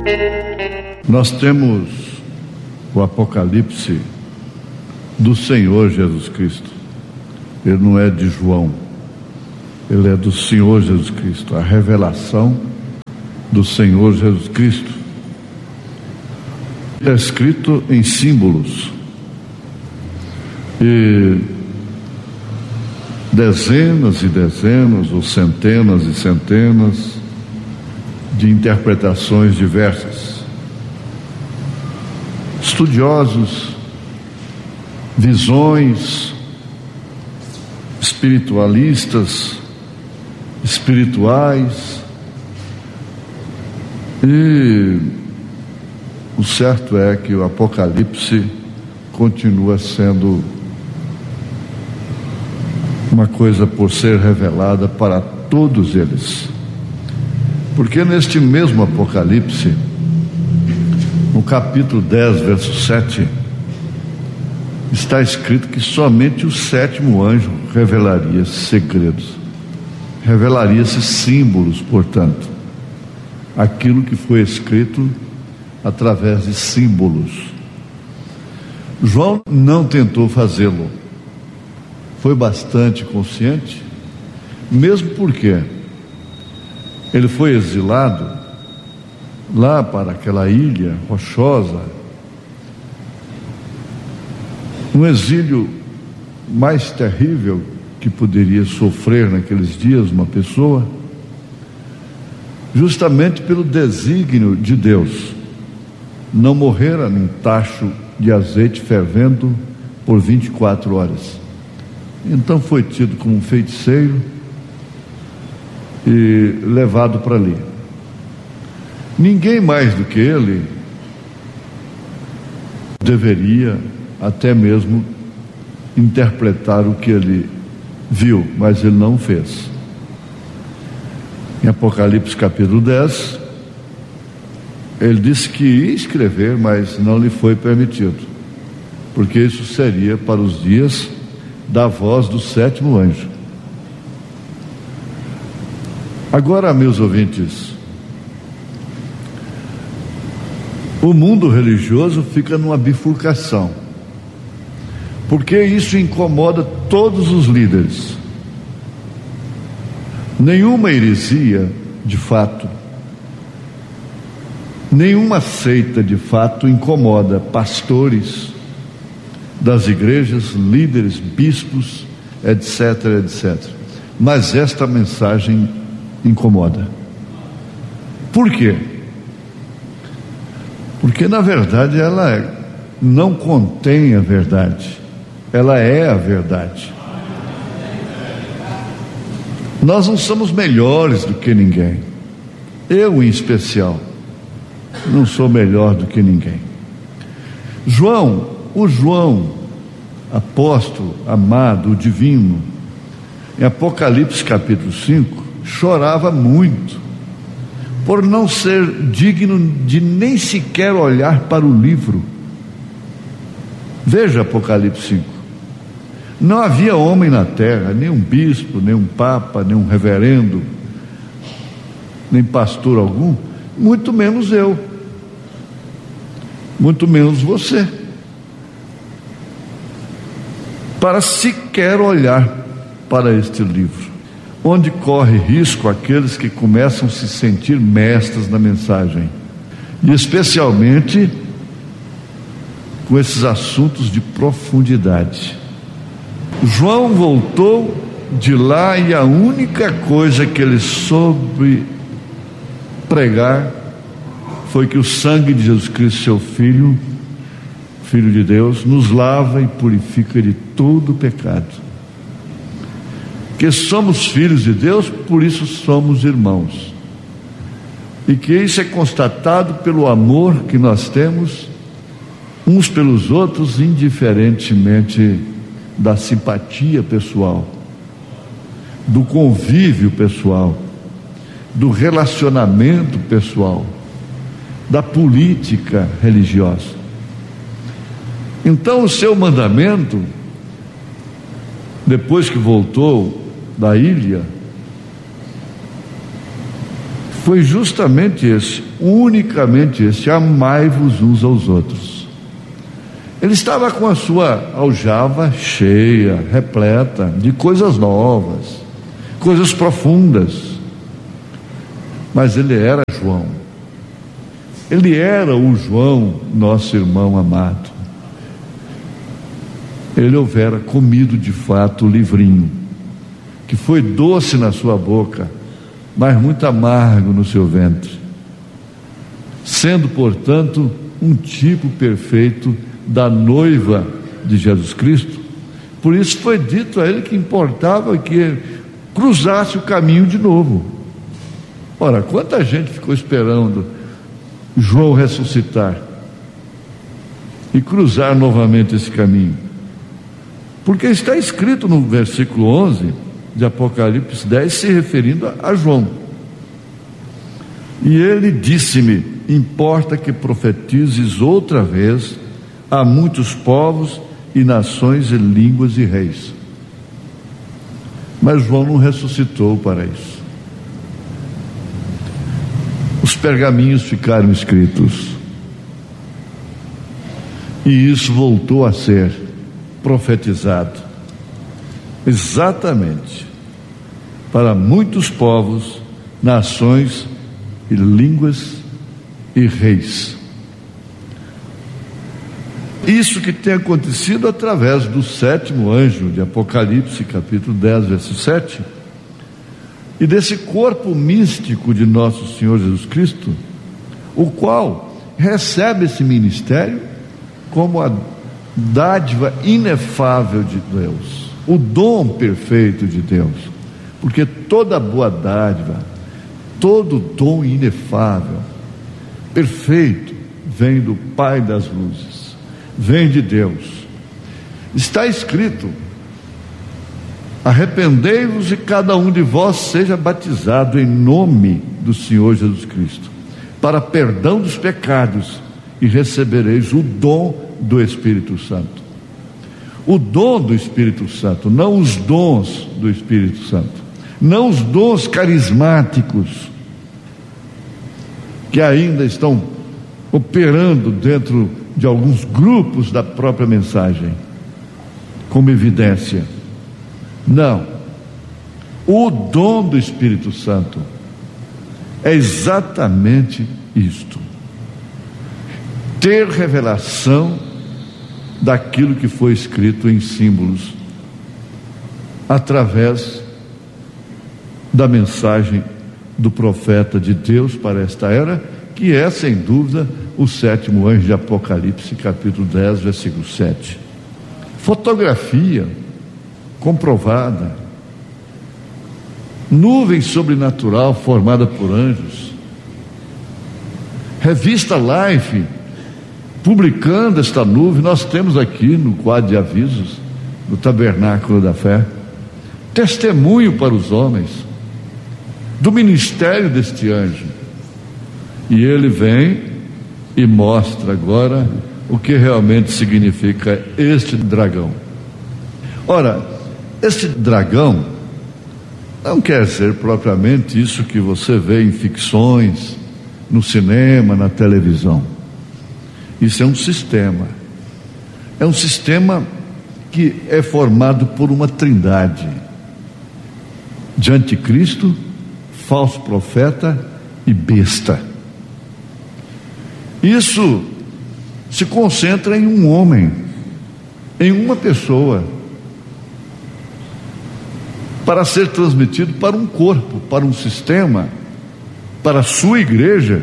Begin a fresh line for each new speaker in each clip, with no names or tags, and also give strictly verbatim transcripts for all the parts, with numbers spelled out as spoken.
Nós temos o Apocalipse do Senhor Jesus Cristo. Ele não é de João, ele é do Senhor Jesus Cristo, a revelação do Senhor Jesus Cristo. É escrito em símbolos, e dezenas e dezenas ou centenas e centenas de interpretações diversas. Estudiosos, visões, espiritualistas, espirituais, e o certo é que o Apocalipse continua sendo uma coisa por ser revelada para todos eles, porque neste mesmo Apocalipse, no capítulo dez, verso sete, está escrito que somente o sétimo anjo revelaria esses segredos, revelaria esses símbolos, portanto, aquilo que foi escrito através de símbolos. João não tentou fazê-lo, foi bastante consciente, mesmo porque ele foi exilado lá para aquela ilha rochosa, um exílio mais terrível que poderia sofrer naqueles dias uma pessoa, justamente pelo desígnio de Deus, não morrera num tacho de azeite fervendo por vinte e quatro horas. Então foi tido como um feiticeiro e levado para ali. Ninguém mais do que ele deveria até mesmo interpretar o que ele viu, mas ele não fez. Em Apocalipse capítulo dez, ele disse que ia escrever, mas não lhe foi permitido, porque isso seria para os dias da voz do sétimo anjo. Agora, meus ouvintes, o mundo religioso fica numa bifurcação, porque isso incomoda todos os líderes. Nenhuma heresia, de fato, nenhuma seita, de fato, incomoda pastores das igrejas, líderes, bispos, etc, etcétera. Mas esta mensagem incomoda. Por quê? Porque, na verdade, ela não contém a verdade, ela é a verdade. Nós não somos melhores do que ninguém. Eu, em especial, não sou melhor do que ninguém. João, o João, apóstolo, amado, o divino, em Apocalipse capítulo cinco, chorava muito, por não ser digno de nem sequer olhar para o livro. Veja Apocalipse cinco. Não havia homem na terra, nem um bispo, nem um papa, nem um reverendo, nem pastor algum, muito menos eu, muito menos você, para sequer olhar para este livro, onde corre risco aqueles que começam a se sentir mestres da mensagem, e especialmente com esses assuntos de profundidade. João voltou de lá e a única coisa que ele soube pregar foi que o sangue de Jesus Cristo, seu Filho, Filho de Deus, nos lava e purifica de todo pecado. Que somos filhos de Deus, por isso somos irmãos. E que isso é constatado pelo amor que nós temos uns pelos outros, indiferentemente da simpatia pessoal, do convívio pessoal, do relacionamento pessoal, da política religiosa. Então o seu mandamento, depois que voltou da ilha, foi justamente esse: unicamente este: amai-vos uns aos outros. Ele estava com a sua aljava cheia, repleta de coisas novas, coisas profundas, mas ele era João, ele era o João, nosso irmão amado. Ele houvera comido de fato o livrinho, que foi doce na sua boca, mas muito amargo no seu ventre, sendo, portanto, um tipo perfeito da noiva de Jesus Cristo. Por isso foi dito a ele que importava que ele cruzasse o caminho de novo. Ora, quanta gente ficou esperando João ressuscitar e cruzar novamente esse caminho? Porque está escrito no versículo onze de Apocalipse dez, se referindo a, a João: e ele disse-me: importa que profetizes outra vez a muitos povos e nações e línguas e reis. Mas João não ressuscitou para isso. Os pergaminhos ficaram escritos, e isso voltou a ser profetizado exatamente para muitos povos, nações e línguas e reis. Isso que tem acontecido através do sétimo anjo de Apocalipse, capítulo dez, verso sete, e desse corpo místico de nosso Senhor Jesus Cristo, o qual recebe esse ministério como a dádiva inefável de Deus, o dom perfeito de Deus, porque toda boa dádiva, todo dom inefável, perfeito, vem do Pai das luzes, vem de Deus. Está escrito: arrependei-vos e cada um de vós seja batizado em nome do Senhor Jesus Cristo, para perdão dos pecados, e recebereis o dom do Espírito Santo. O dom do Espírito Santo, não os dons do Espírito Santo, não os dons carismáticos que ainda estão operando dentro de alguns grupos da própria mensagem como evidência. Não, o dom do Espírito Santo é exatamente isto: ter revelação daquilo que foi escrito em símbolos, através da mensagem do profeta de Deus para esta era, que é sem dúvida o sétimo anjo de Apocalipse, capítulo dez, versículo sete. Fotografia comprovada, nuvem sobrenatural formada por anjos, revista Life publicando esta nuvem. Nós temos aqui no quadro de avisos do Tabernáculo da Fé testemunho para os homens do ministério deste anjo, e ele vem e mostra agora o que realmente significa este dragão. Ora, este dragão não quer ser propriamente isso que você vê em ficções, no cinema, na televisão. Isso é um sistema, é um sistema que é formado por uma trindade de anticristo, falso profeta e besta. Isso se concentra em um homem, em uma pessoa, para ser transmitido para um corpo, para um sistema, para a sua igreja.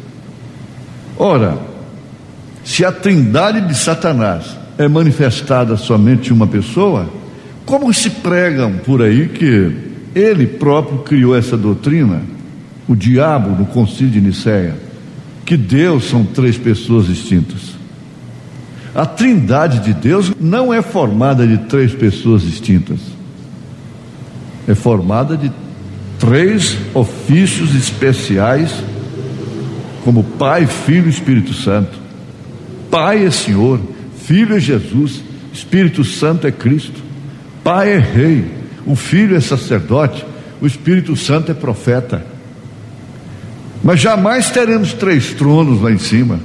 Ora, se a trindade de Satanás é manifestada somente em uma pessoa, como se pregam por aí que ele próprio criou essa doutrina, o diabo, no concílio de Nicéia, que Deus são três pessoas distintas? A trindade de Deus não é formada de três pessoas distintas, é formada de três ofícios especiais, como Pai, Filho e Espírito Santo. Pai é Senhor, Filho é Jesus, Espírito Santo é Cristo. Pai é Rei, o Filho é sacerdote, o Espírito Santo é profeta. Mas jamais teremos três tronos lá em cima.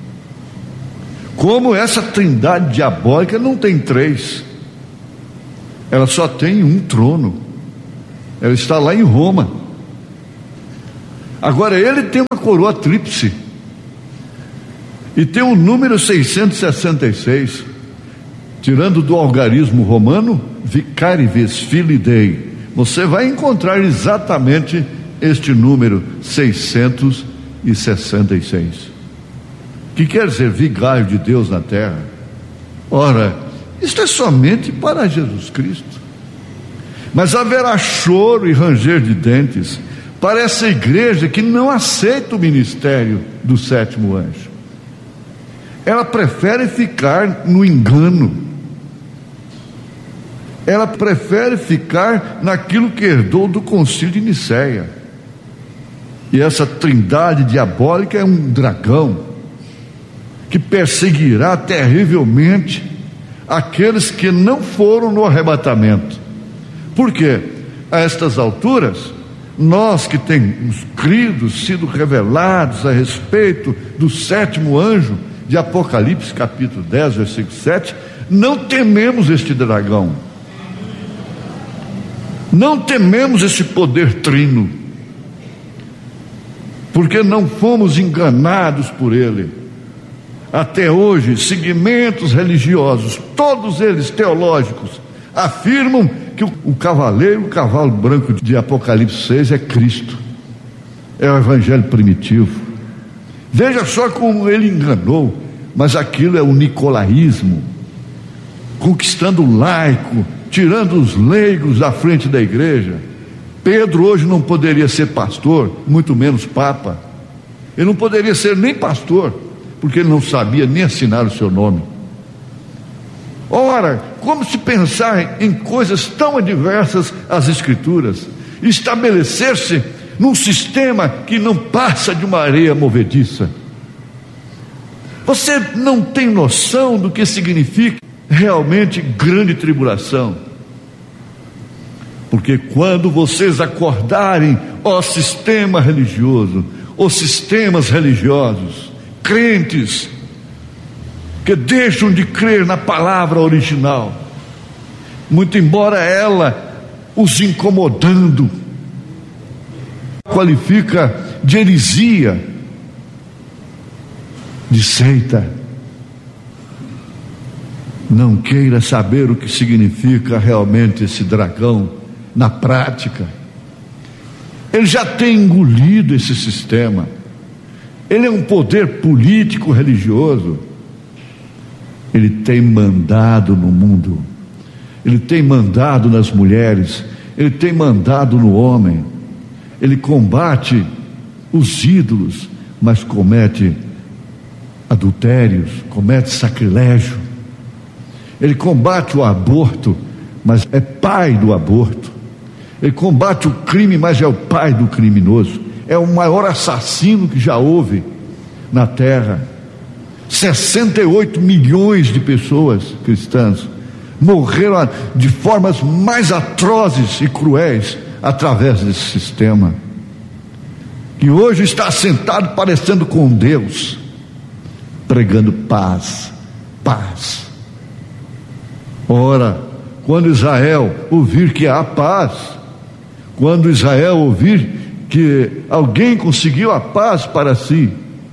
Como essa trindade diabólica não tem três, ela só tem um trono. Ela está lá em Roma. Agora ele tem uma coroa tríplice e tem o número seiscentos e sessenta e seis, tirando do algarismo romano, vicarives filii Dei. Você vai encontrar exatamente este número seiscentos e sessenta e seis, que quer dizer vigário de Deus na terra. Ora, isto é somente para Jesus Cristo. Mas haverá choro e ranger de dentes para essa igreja que não aceita o ministério do sétimo anjo. Ela prefere ficar no engano. Ela prefere ficar naquilo que herdou do concílio de Nicéia. E essa trindade diabólica é um dragão que perseguirá terrivelmente aqueles que não foram no arrebatamento. Por quê? A estas alturas, nós que temos crido, sido revelados a respeito do sétimo anjo de Apocalipse capítulo dez, versículo sete, não tememos este dragão, não tememos esse poder trino, porque não fomos enganados por ele. Até hoje, segmentos religiosos, todos eles teológicos, afirmam que o, o cavaleiro, o cavalo branco de Apocalipse seis é Cristo, é o evangelho primitivo. Veja só como ele enganou, mas aquilo é o nicolaísmo, conquistando o laico, tirando os leigos da frente da igreja. Pedro hoje não poderia ser pastor, muito menos papa. Ele não poderia ser nem pastor, porque ele não sabia nem assinar o seu nome. Ora, como se pensar em coisas tão adversas às Escrituras, estabelecer-se num sistema que não passa de uma areia movediça? Você não tem noção do que significa realmente grande tribulação, porque quando vocês acordarem, ó sistema religioso, os sistemas religiosos, crentes que deixam de crer na palavra original, muito embora ela os incomodando, qualifica de heresia, de seita. Não queira saber o que significa realmente esse dragão na prática. Ele já tem engolido esse sistema. Ele é um poder político religioso. Ele tem mandado no mundo, ele tem mandado nas mulheres, ele tem mandado no homem. Ele combate os ídolos, mas comete adultérios, comete sacrilégio. Ele combate o aborto, mas é pai do aborto. Ele combate o crime, mas é o pai do criminoso. É o maior assassino que já houve na terra. sessenta e oito milhões de pessoas cristãs morreram de formas mais atrozes e cruéis através desse sistema, que hoje está sentado parecendo com Deus, pregando paz, paz. Ora, quando Israel ouvir que há paz, quando Israel ouvir que alguém conseguiu a paz para si,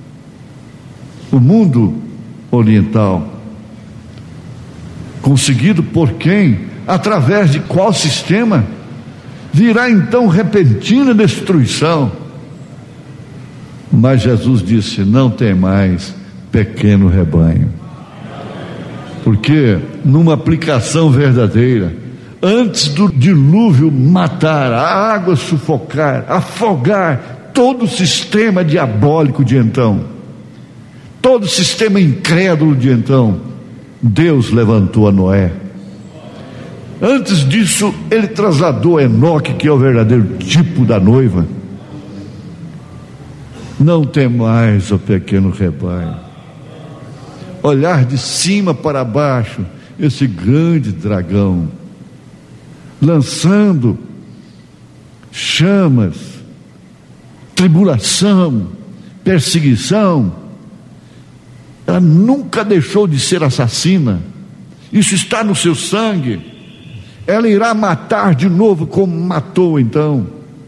o mundo oriental, conseguido por quem? Através de qual sistema? Virá então repentina destruição. Mas Jesus disse: não tem mais, pequeno rebanho. Porque numa aplicação verdadeira, antes do dilúvio matar, a água sufocar, afogar todo o sistema diabólico de então, todo o sistema incrédulo de então, Deus levantou a Noé. Antes disso, ele trasladou Enoque, que é o verdadeiro tipo da noiva. Não tem mais, ó pequeno rebanho. Olhar de cima para baixo esse grande dragão, lançando chamas tribulação, perseguição. Ela nunca deixou de ser assassina. Isso está no seu sangue. Ela irá matar de novo como matou então.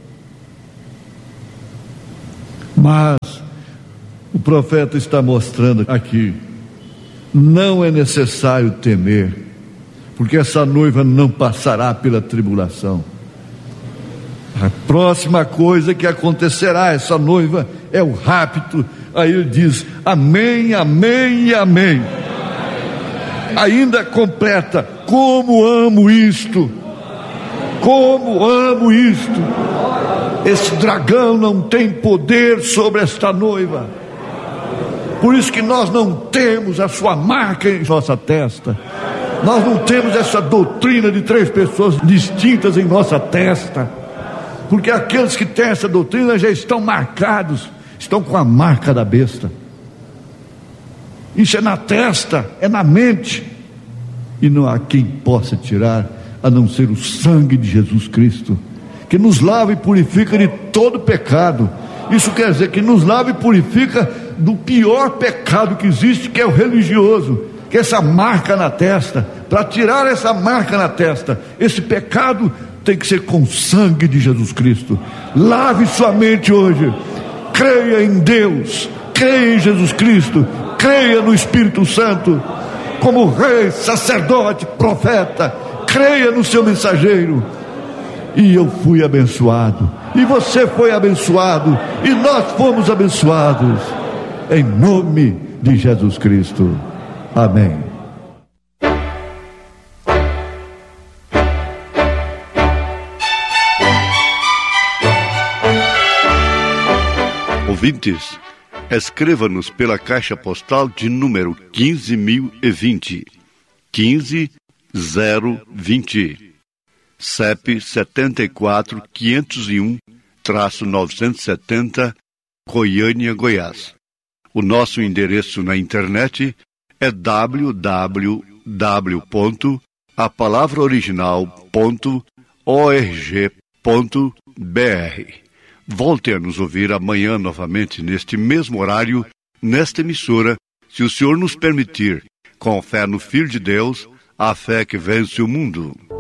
Mas o profeta está mostrando aqui, não é necessário temer, porque essa noiva não passará pela tribulação. A próxima coisa que acontecerá, essa noiva, é o rapto. Aí ele diz: amém, amém e amém. Ainda completa: como amo isto, como amo isto. Esse dragão não tem poder sobre esta noiva. Por isso que nós não temos a sua marca em nossa testa. Nós não temos essa doutrina de três pessoas distintas em nossa testa. Porque aqueles que têm essa doutrina já estão marcados, estão com a marca da besta. Isso é na testa, é na mente. E não há quem possa tirar, a não ser o sangue de Jesus Cristo, que nos lava e purifica de todo pecado. Isso quer dizer que nos lava e purifica do pior pecado que existe, que é o religioso, que é essa marca na testa. Para tirar essa marca na testa, esse pecado tem que ser com o sangue de Jesus Cristo. Lave sua mente hoje, creia em Deus, creia em Jesus Cristo, creia no Espírito Santo, como rei, sacerdote, profeta, creia no seu mensageiro. E eu fui abençoado, e você foi abençoado, e nós fomos abençoados, em nome de Jesus Cristo. Amém.
Ouvintes, escreva-nos pela caixa postal de número quinze mil e vinte, quinze zero vinte, C E P setenta e quatro, quinhentos e um, novecentos e setenta, Goiânia, Goiás. O nosso endereço na internet é w w w ponto a palavra original ponto org ponto b r. Volte a nos ouvir amanhã novamente neste mesmo horário, nesta emissora, se o Senhor nos permitir, com fé no Filho de Deus, a fé que vence o mundo.